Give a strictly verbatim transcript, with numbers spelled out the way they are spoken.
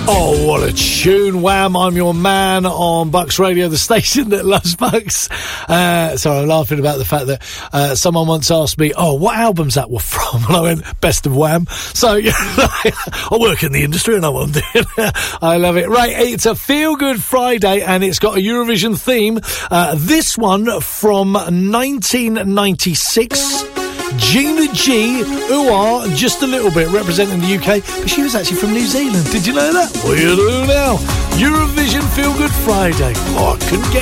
Oh, what a tune. Wham, I'm your man on Bucks Radio, the station that loves Bucks. Uh, sorry, I'm laughing about the fact that uh, someone once asked me, oh, what album's that were from? And I went, Best of Wham. So, yeah, I work in the industry and I want to. I love it. Right, it's a Feel Good Friday and it's got a Eurovision theme. Uh, this one from nineteen ninety-six. Gina G, who are just a little bit representing the U K, but she was actually from New Zealand. Did you know that? Well, you do now. Eurovision Feel Good Friday. Oh, I couldn't get